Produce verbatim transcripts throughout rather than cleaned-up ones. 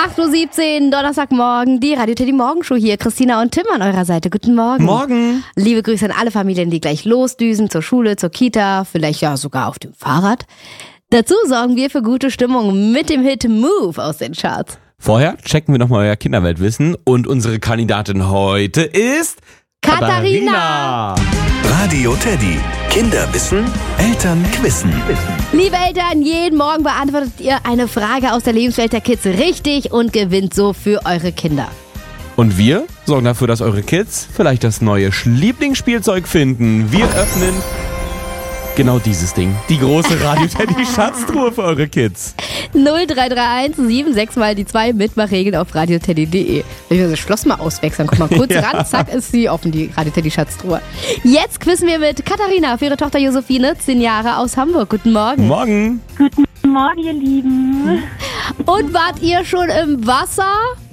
acht Uhr siebzehn, Donnerstagmorgen, die Radio Teddy Morgenshow hier. Christina und Tim an eurer Seite. Guten Morgen. Morgen. Liebe Grüße an alle Familien, die gleich losdüsen zur Schule, zur Kita, vielleicht ja sogar auf dem Fahrrad. Dazu sorgen wir für gute Stimmung mit dem Hit Move aus den Charts. Vorher checken wir nochmal euer Kinderweltwissen und unsere Kandidatin heute ist Katharina. Katharina. Radio Teddy. Kinderwissen, Eltern quissen. Liebe Eltern, jeden Morgen beantwortet ihr eine Frage aus der Lebenswelt der Kids richtig und gewinnt so für eure Kinder. Und wir sorgen dafür, dass eure Kids vielleicht das neue Lieblingsspielzeug finden. Wir öffnen genau dieses Ding. Die große Radio Teddy Schatztruhe für eure Kids. null drei drei eins sieben sechs mal die zwei Mitmachregeln auf radioteddy punkt de. Wenn wir das Schloss mal auswechseln, guck mal kurz Ja. ran, zack, ist sie offen, die Radio Teddy Schatztruhe. Jetzt quissen wir mit Katharina für ihre Tochter Josephine, zehn Jahre aus Hamburg. Guten Morgen. Morgen. Guten Morgen, ihr Lieben. Und wart ihr schon im Wasser?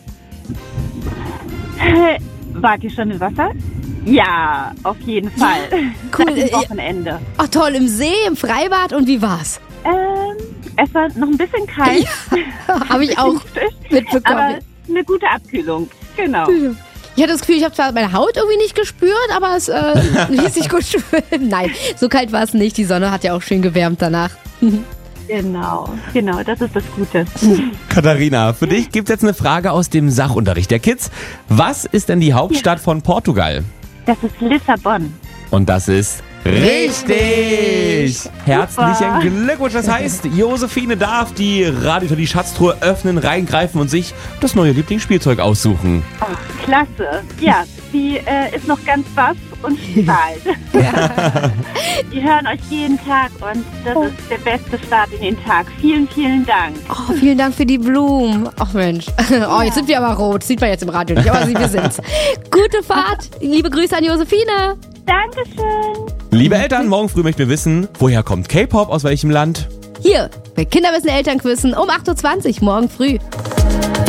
Äh, Wart ihr schon im Wasser? Ja, auf jeden Fall. Cool. Seit dem Wochenende. Ach toll, im See, im Freibad und wie war's? Ähm, es war noch ein bisschen kalt, Habe ich auch mitbekommen. aber eine gute Abkühlung. Genau. Ich hatte das Gefühl, ich habe zwar meine Haut irgendwie nicht gespürt, aber es äh, ließ sich gut schwimmen. Nein, so kalt war es nicht. Die Sonne hat ja auch schön gewärmt danach. Genau, genau, das ist das Gute. Katharina, für dich gibt's jetzt eine Frage aus dem Sachunterricht der Kids. Was ist denn die Hauptstadt von Portugal? Das ist Lissabon. Und das ist richtig! Herzlichen Glückwunsch! Das heißt, Josephine darf die Radio Teddy Schatztruhe öffnen, reingreifen und sich das neue Lieblingsspielzeug aussuchen. Oh, klasse. Ja, die äh, ist noch ganz baff und strahlt. Die hören euch jeden Tag und das ist der beste Start in den Tag. Vielen, vielen Dank. Oh, vielen Dank für die Blumen. Ach Mensch. Oh, jetzt sind wir aber rot. Sieht man jetzt im Radio nicht, aber wir sind's. Gute Fahrt. Liebe Grüße an Josephine. Dankeschön. Liebe Eltern, morgen früh möchten wir wissen, woher kommt K-Pop, aus welchem Land? Hier bei Kinderwissen Elternquissen um acht Uhr zwanzig morgen früh.